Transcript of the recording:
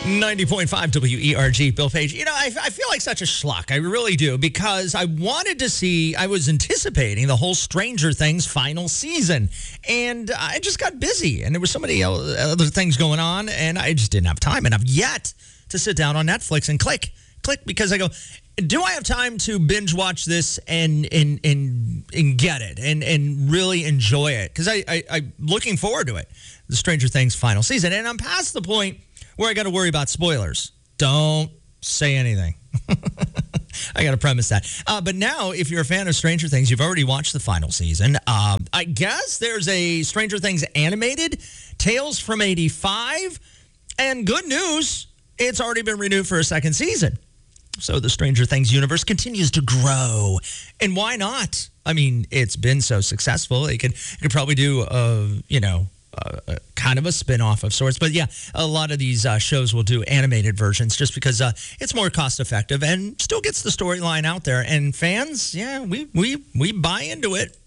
90.5 WERG, Bill Page. You know, I feel like such a schlock. I really do, because I was anticipating the whole Stranger Things final season. And I just got busy, and there was so many other things going on, and I just didn't have time. And I've yet to sit down on Netflix and click, because I go, do I have time to binge watch this and get it and really enjoy it? Because I'm looking forward to it, the Stranger Things final season. And I'm past the point where I got to worry about spoilers. Don't say anything. I got to premise that. But now, if you're a fan of Stranger Things, you've already watched the final season. I guess there's a Stranger Things animated, Tales from 85. And good news, it's already been renewed for a second season. So the Stranger Things universe continues to grow. And why not? I mean, it's been so successful. It could probably do, kind of a spin-off of sorts. But yeah, a lot of these shows will do animated versions just because it's more cost-effective and still gets the storyline out there. And fans, yeah, we buy into it.